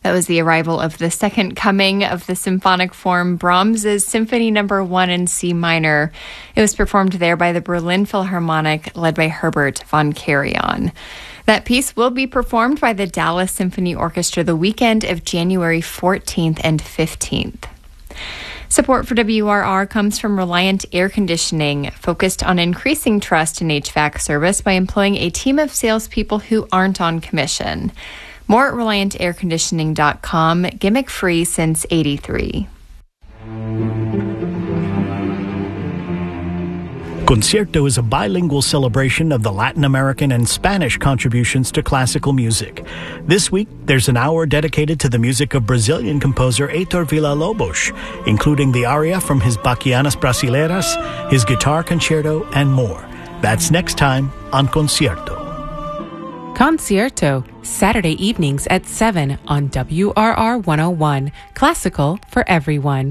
That was the arrival of the second coming of the symphonic form, Brahms's Symphony No. 1 in C minor. It was performed there by the Berlin Philharmonic, led by Herbert von Karajan. That piece will be performed by the Dallas Symphony Orchestra the weekend of January 14th and 15th. Support for WRR comes from Reliant Air Conditioning, focused on increasing trust in HVAC service by employing a team of salespeople who aren't on commission. More at ReliantAirConditioning.com, gimmick free since '83. Concierto is a bilingual celebration of the Latin American and Spanish contributions to classical music. This week, there's an hour dedicated to the music of Brazilian composer Heitor Villa-Lobos, including the aria from his Bachianas Brasileiras, his guitar concerto, and more. That's next time on Concierto. Concierto, Saturday evenings at 7 on WRR 101, classical for everyone.